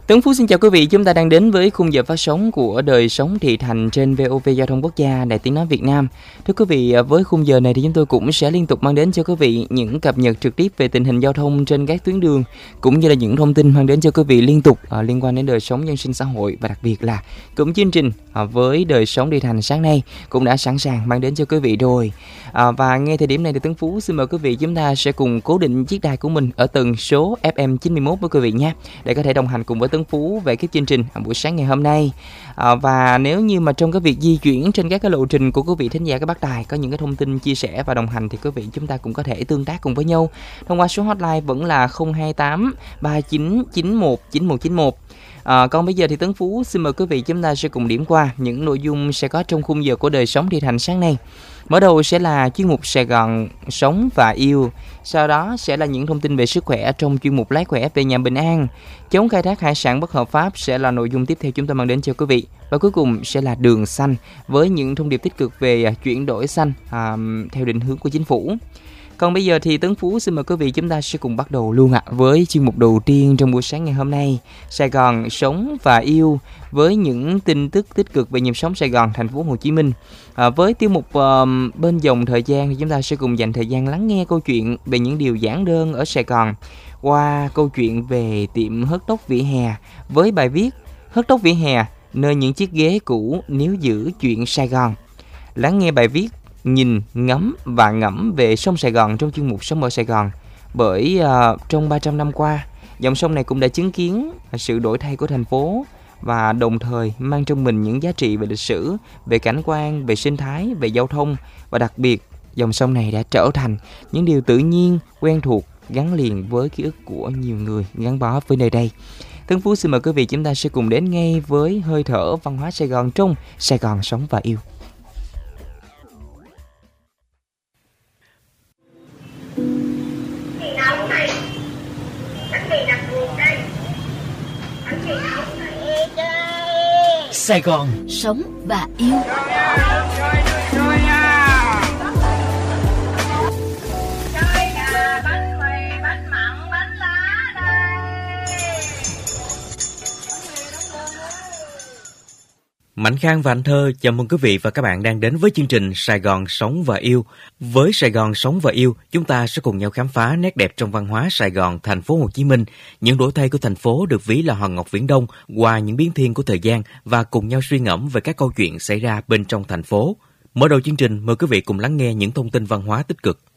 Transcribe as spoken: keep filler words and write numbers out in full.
Tấn Phú xin chào quý vị, chúng ta đang đến với khung giờ phát sóng của Đời Sống Thị Thành trên vê o vê Giao thông Quốc gia, Đài Tiếng Nói Việt Nam. Thưa quý vị, với khung giờ này thì chúng tôi cũng sẽ liên tục mang đến cho quý vị những cập nhật trực tiếp về tình hình giao thông trên các tuyến đường, cũng như là những thông tin mang đến cho quý vị liên tục uh, liên quan đến đời sống nhân sinh xã hội, và đặc biệt là cũng chương trình uh, với Đời Sống Thị Thành sáng nay cũng đã sẵn sàng mang đến cho quý vị rồi. Uh, và ngay thời điểm này thì Tấn Phú xin mời quý vị chúng ta sẽ cùng cố định chiếc đài của mình ở tần số ép em chín mươi mốt với quý vị nhé, để có thể đồng hành cùng với Tấn Phú về cái chương trình buổi sáng ngày hôm nay. À, và nếu như mà trong cái việc di chuyển trên các cái lộ trình của quý vị thính giả các bác đài có những cái thông tin chia sẻ và đồng hành thì quý vị chúng ta cũng có thể tương tác cùng với nhau thông qua số hotline vẫn là không hai tám ba chín chín một chín một chín một. À, còn bây giờ thì Tấn Phú xin mời quý vị chúng ta sẽ cùng điểm qua những nội dung sẽ có trong khung giờ của Đời Sống Thị Thành sáng nay. Mở đầu sẽ là chuyên mục Sài Gòn Sống và Yêu. Sau đó sẽ là những thông tin về sức khỏe trong chuyên mục Lái Khỏe về nhà bình an. Chống khai thác hải sản bất hợp pháp sẽ là nội dung tiếp theo chúng tôi mang đến cho quý vị. Và cuối cùng sẽ là Đường Xanh với những thông điệp tích cực về chuyển đổi xanh à, theo định hướng của chính phủ. Còn bây giờ thì Tấn Phú xin mời quý vị chúng ta sẽ cùng bắt đầu luôn ạ à, với chuyên mục đầu tiên trong buổi sáng ngày hôm nay, Sài Gòn Sống và Yêu, với những tin tức tích cực về nhịp sống Sài Gòn, thành phố Hồ Chí Minh. À, với tiêu mục uh, bên dòng thời gian thì chúng ta sẽ cùng dành thời gian lắng nghe câu chuyện về những điều giản đơn ở Sài Gòn qua câu chuyện về tiệm hớt tóc vỉa hè với bài viết Hớt tóc vỉa hè, nơi những chiếc ghế cũ níu giữ chuyện Sài Gòn. Lắng nghe bài viết Nhìn, ngắm và ngẫm về sông Sài Gòn trong chuyên mục Sống ở Sài Gòn. Bởi uh, trong ba trăm năm qua, dòng sông này cũng đã chứng kiến sự đổi thay của thành phố và đồng thời mang trong mình những giá trị về lịch sử, về cảnh quan, về sinh thái, về giao thông, và đặc biệt dòng sông này đã trở thành những điều tự nhiên, quen thuộc, gắn liền với ký ức của nhiều người gắn bó với nơi đây. Tấn Phú xin mời quý vị chúng ta sẽ cùng đến ngay với hơi thở văn hóa Sài Gòn trong Sài Gòn Sống và Yêu. Sài Gòn Sống và Yêu. Mạnh Khang và anh Thơ chào mừng quý vị và các bạn đang đến với chương trình Sài Gòn Sống và Yêu. Với Sài Gòn Sống và Yêu, chúng ta sẽ cùng nhau khám phá nét đẹp trong văn hóa Sài Gòn, thành phố Hồ Chí Minh, những đổi thay của thành phố được ví là hòn ngọc viễn đông qua những biến thiên của thời gian, và cùng nhau suy ngẫm về các câu chuyện xảy ra bên trong thành phố. Mở đầu chương trình, mời quý vị cùng lắng nghe những thông tin văn hóa tích cực.